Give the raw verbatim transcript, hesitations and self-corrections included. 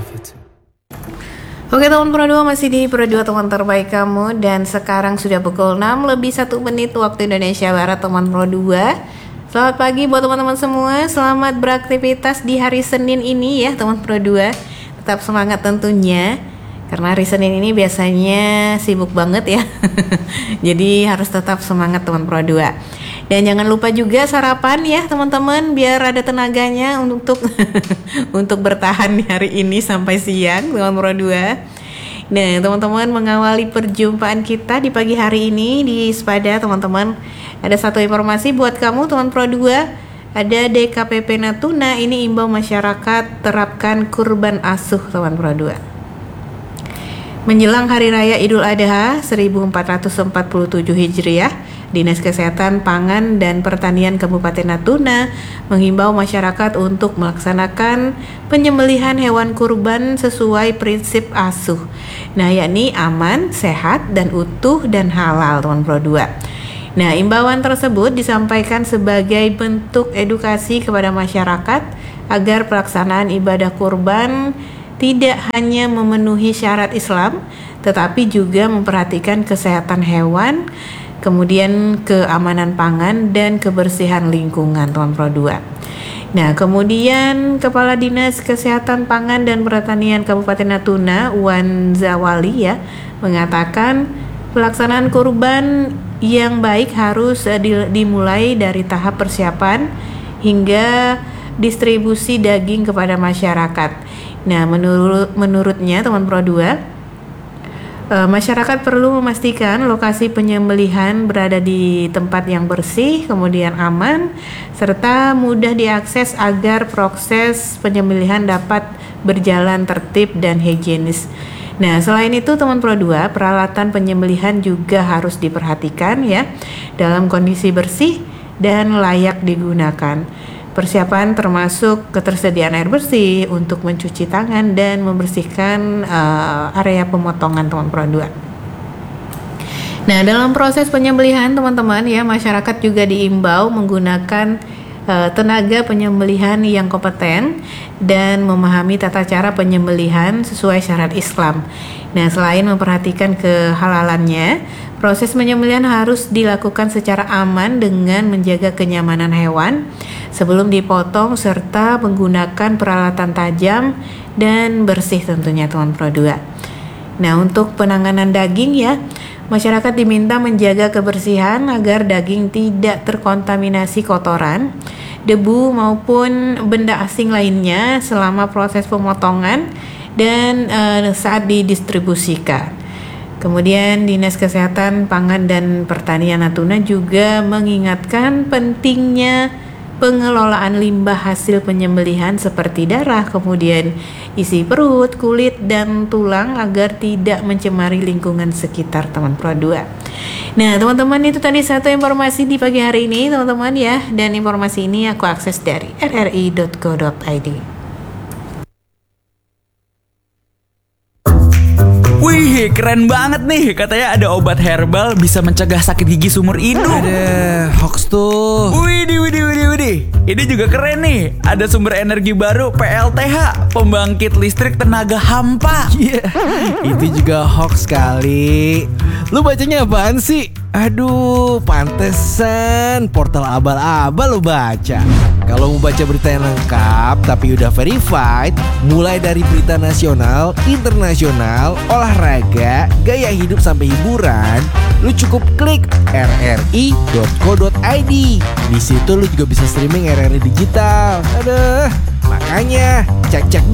love you too. Oke teman Pro dua, masih di Pro dua teman terbaik kamu. Dan sekarang sudah pukul enam lebih satu menit waktu Indonesia Barat teman Pro dua. Selamat pagi buat teman-teman semua. Selamat beraktivitas di hari Senin ini ya teman Pro dua. Tetap semangat tentunya, karena hari Senin ini biasanya sibuk banget ya. Jadi harus tetap semangat teman Pro dua. Dan jangan lupa juga sarapan ya teman-teman, biar ada tenaganya untuk untuk bertahan di hari ini sampai siang teman Pro dua. Nah teman-teman, mengawali perjumpaan kita di pagi hari ini di Spada teman-teman, ada satu informasi buat kamu teman Pro dua. Ada D K P P Natuna ini imbau masyarakat terapkan kurban asuh teman Pro dua. Menjelang Hari Raya Idul Adha seribu empat ratus empat puluh tujuh Hijriah, Dinas Kesehatan Pangan dan Pertanian Kabupaten Natuna menghimbau masyarakat untuk melaksanakan penyembelihan hewan kurban sesuai prinsip asuh. Nah, yakni aman, sehat, dan utuh dan halal teman Pro dua. Nah, imbauan tersebut disampaikan sebagai bentuk edukasi kepada masyarakat agar pelaksanaan ibadah kurban tidak hanya memenuhi syarat Islam, tetapi juga memperhatikan kesehatan hewan, kemudian keamanan pangan dan kebersihan lingkungan teman Pro dua. Nah, kemudian Kepala Dinas Kesehatan Pangan dan Pertanian Kabupaten Natuna, Wan Zawali ya, mengatakan pelaksanaan kurban yang baik harus dimulai dari tahap persiapan hingga distribusi daging kepada masyarakat. Nah, menurut menurutnya teman Pro dua, e, masyarakat perlu memastikan lokasi penyembelihan berada di tempat yang bersih, kemudian aman, serta mudah diakses agar proses penyembelihan dapat berjalan tertib dan higienis. Nah, selain itu teman Pro dua, peralatan penyembelihan juga harus diperhatikan ya, dalam kondisi bersih dan layak digunakan. Persiapan termasuk ketersediaan air bersih untuk mencuci tangan dan membersihkan uh, area pemotongan teman Pro dua. Nah, dalam proses penyembelihan teman-teman ya, masyarakat juga diimbau menggunakan uh, tenaga penyembelihan yang kompeten dan memahami tata cara penyembelihan sesuai syariat Islam. Nah, selain memperhatikan kehalalannya, proses penyembelihan harus dilakukan secara aman dengan menjaga kenyamanan hewan sebelum dipotong serta menggunakan peralatan tajam dan bersih tentunya teman Pro dua. Nah, untuk penanganan daging ya, masyarakat diminta menjaga kebersihan agar daging tidak terkontaminasi kotoran, debu maupun benda asing lainnya selama proses pemotongan dan uh, saat didistribusikan. Kemudian Dinas Kesehatan Pangan dan Pertanian Natuna juga mengingatkan pentingnya pengelolaan limbah hasil penyembelihan seperti darah, kemudian isi perut, kulit, dan tulang agar tidak mencemari lingkungan sekitar teman Pro dua. Nah teman-teman, itu tadi satu informasi di pagi hari ini teman-teman ya, dan informasi ini aku akses dari r r i dot co dot i d. Wih, keren banget nih. Katanya ada obat herbal bisa mencegah sakit gigi seumur hidup. Ada hoax tuh. Widih, widih, widih, widih. Ini juga keren nih. Ada sumber energi baru P L T H, pembangkit listrik tenaga hampa. Iya, yeah. Itu juga hoax kali. Lu bacanya apaan sih? Aduh, pantesan portal abal-abal lu baca. Kalau mau baca berita yang lengkap tapi udah verified, mulai dari berita nasional, internasional, olahraga, gaya hidup sampai hiburan, lu cukup klik r r i dot co dot i d. Di situ lu juga bisa streaming R R I digital. Aduh, makanya cek-cek